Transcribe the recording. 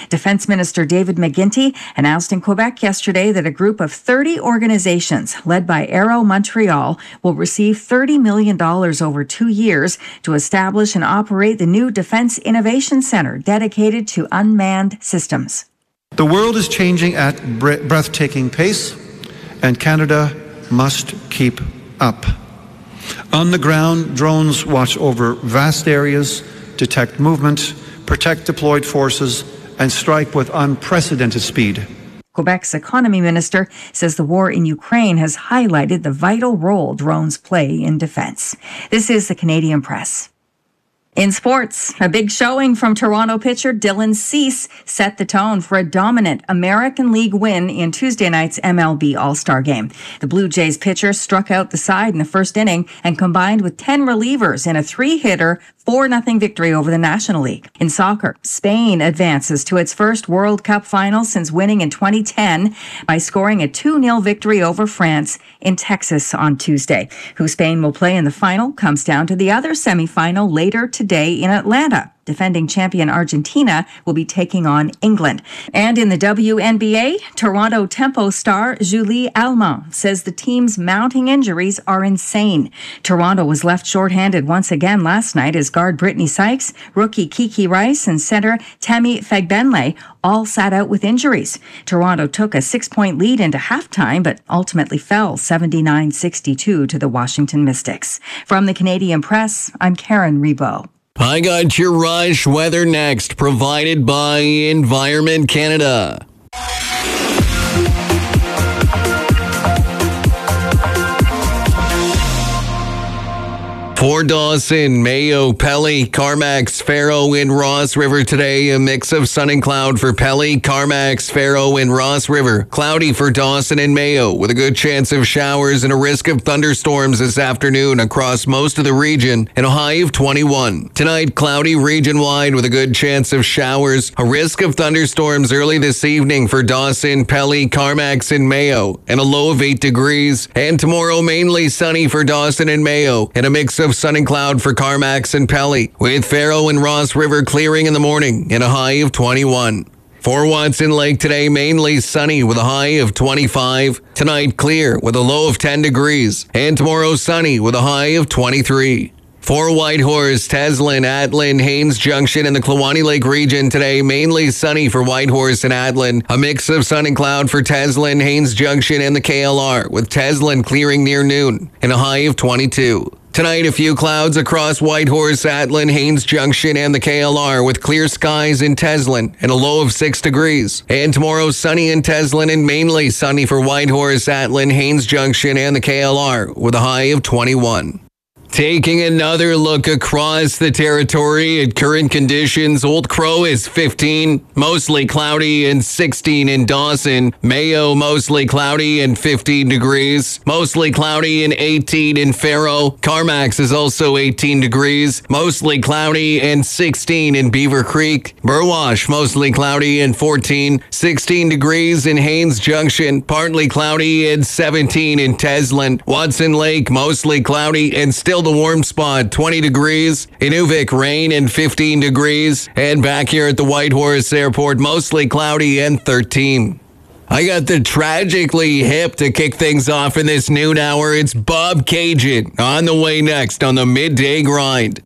Defense Minister David McGuinty announced in Quebec yesterday that a group of 30 organizations led by Aero Montreal will receive $30 million over 2 years to establish and operate the new Defense Innovation Centre dedicated to unmanned systems. The world is changing at breathtaking pace, and Canada must keep up. On the ground, drones watch over vast areas, detect movement, protect deployed forces, and strike with unprecedented speed. Quebec's economy minister says the war in Ukraine has highlighted the vital role drones play in defense. This is the Canadian Press. In sports, a big showing from Toronto pitcher Dylan Cease set the tone for a dominant American League win in Tuesday night's MLB All-Star Game. The Blue Jays pitcher struck out the side in the first inning and combined with 10 relievers in a 3-hitter 4-0 victory over the National League. In soccer, Spain advances to its first World Cup final since winning in 2010 by scoring a 2-0 victory over France in Texas on Tuesday. Who Spain will play in the final comes down to the other semifinal later today in Atlanta. Defending champion Argentina will be taking on England. And in the WNBA, Toronto Tempo star Julie Allemand says the team's mounting injuries are insane. Toronto was left shorthanded once again last night as guard Brittany Sykes, rookie Kiki Rice, and center Tammy Fagbenle all sat out with injuries. Toronto took a 6-point lead into halftime, but ultimately fell 79-62 to the Washington Mystics. From the Canadian Press, I'm Karen Rebo. I got your rush weather next, provided by Environment Canada. For Dawson, Mayo, Pelly, Carmacks, Faro, and Ross River today, a mix of sun and cloud for Pelly, Carmacks, Faro, and Ross River. Cloudy for Dawson and Mayo, with a good chance of showers and a risk of thunderstorms this afternoon across most of the region, and a high of 21. Tonight, cloudy region-wide with a good chance of showers, a risk of thunderstorms early this evening for Dawson, Pelly, Carmacks, and Mayo, and a low of 8 degrees. And tomorrow, mainly sunny for Dawson and Mayo, and a mix of sun and cloud for Carmacks and Pelly, with Faro and Ross River clearing in the morning and a high of 21. For Watson Lake today, mainly sunny with a high of 25. Tonight, clear with a low of 10 degrees. And tomorrow, sunny with a high of 23. For Whitehorse, Teslin, Atlin, Haines Junction, and the Kluwani Lake region today, mainly sunny for Whitehorse and Atlin. A mix of sun and cloud for Teslin, Haines Junction, and the KLR, with Teslin clearing near noon and a high of 22. Tonight, a few clouds across Whitehorse, Atlin, Haines Junction, and the KLR, with clear skies in Teslin and a low of 6 degrees. And tomorrow, sunny in Teslin and mainly sunny for Whitehorse, Atlin, Haines Junction, and the KLR, with a high of 21. Taking another look across the territory at current conditions, Old Crow is 15, mostly cloudy, and 16 in Dawson. Mayo, mostly cloudy and 15 degrees. Mostly cloudy and 18 in Faro. Carmacks is also 18 degrees. Mostly cloudy and 16 in Beaver Creek. Burwash, mostly cloudy and 14. 16 degrees in Haines Junction. Partly cloudy and 17 in Teslin. Watson Lake, mostly cloudy and still the warm spot, 20 degrees. Inuvik, rain and 15 degrees. And back here at the Whitehorse Airport, mostly cloudy and 13. I got the Tragically Hip to kick things off in this noon hour. It's Bob Cajun on the way next on the Midday Grind.